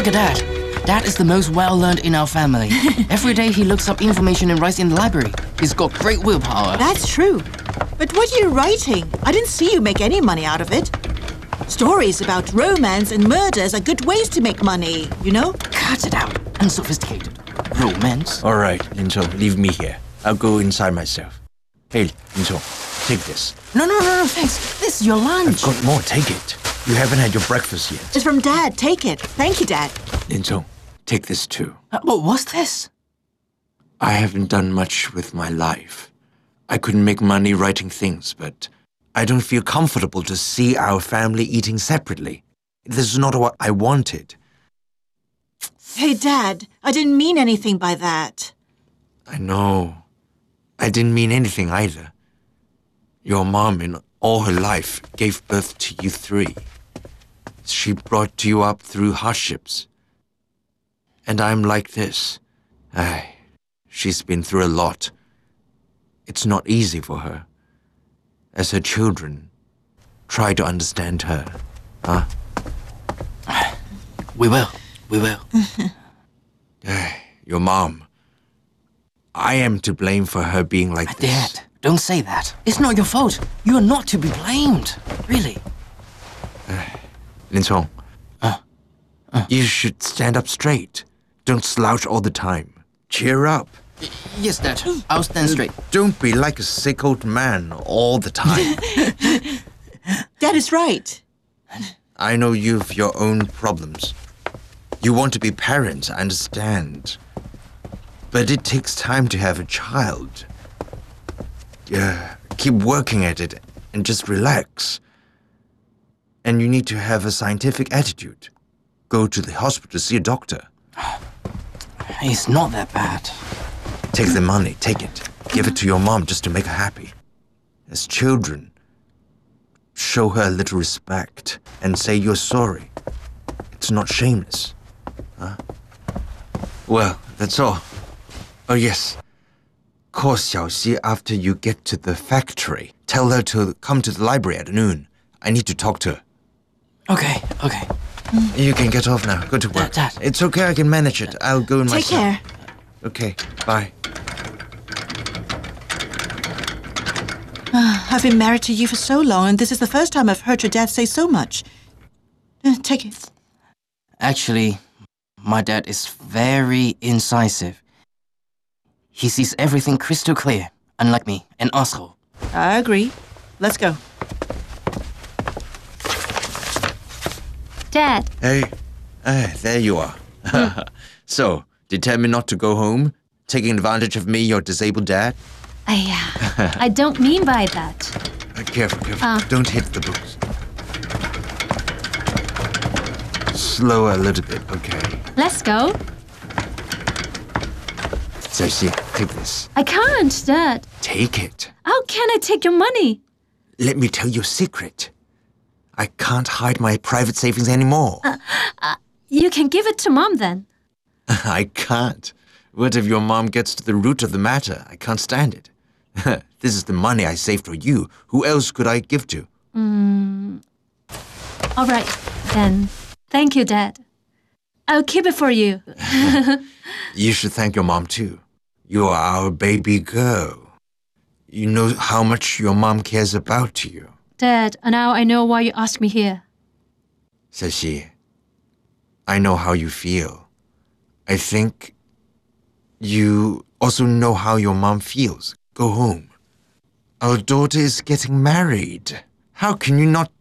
Look at Dad. Dad is the most well-learned in our family. Every day he looks up information and writes in the library. He's got great willpower. That's true. But what are you writing? I didn't see you make any money out of it. Stories about romance and murders are good ways to make money, you know? Cut it out. Unsophisticated. Romance? All right, Lin Chong, leave me here. I'll go inside myself. Hey, Lin Chong, take this. No, thanks. This is your lunch. I've got more, take it. You haven't had your breakfast yet. It's from Dad. Take it. Thank you, Dad. Lin Chong, take this too. What's this? I haven't done much with my life. I couldn't make money writing things, but I don't feel comfortable to see our family eating separately. This is not what I wanted. Hey, Dad, I didn't mean anything by that. I know. I didn't mean anything either. Your mom, in all her life, gave birth to you three. She brought you up through hardships. And I'm like this. She's been through a lot. It's not easy for her. As her children, try to understand her, huh? We will. Your mom. I am to blame for her being like this. Dad, don't say that. It's not your fault. You are not to be blamed. Really. Lin Chong, you should stand up straight. Don't slouch all the time. Cheer up. Yes, Dad. I'll stand straight. Don't be like a sick old man all the time. Dad is right. I know you've your own problems. You want to be parents, I understand. But it takes time to have a child. Keep working at it and just relax. And you need to have a scientific attitude. Go to the hospital to see a doctor. It's not that bad. Take the money, take it. Give it to your mom just to make her happy. As children, show her a little respect and say you're sorry. It's not shameless. Huh? Well, that's all. Oh, yes. Call Xiaoxi after you get to the factory. Tell her to come to the library at noon. I need to talk to her. Okay. You can get off now. Go to work. Dad. It's okay, I can manage it. I'll go in Take myself. care. Okay, bye. I've been married to you for so long, and this is the first time I've heard your dad say so much. Take it. Actually, my dad is very incisive. He sees everything crystal clear, unlike me, an asshole. I agree. Let's go. Dad. Hey, there you are. So, determined not to go home? Taking advantage of me, your disabled dad? I don't mean by that. Careful. Don't hit the books. Slower a little bit, okay. Let's go. Xiaoxi, take this. I can't, Dad. Take it. How can I take your money? Let me tell you a secret. I can't hide my private savings anymore. You can give it to Mom then. I can't. What if your mom gets to the root of the matter? I can't stand it. This is the money I saved for you. Who else could I give to? All right, then. Thank you, Dad. I'll keep it for you. You should thank your mom, too. You are our baby girl. You know how much your mom cares about you. Dad, now I know why you asked me here. Xiaoxi, I know how you feel. I think you also know how your mom feels. Go home. Our daughter is getting married. How can you not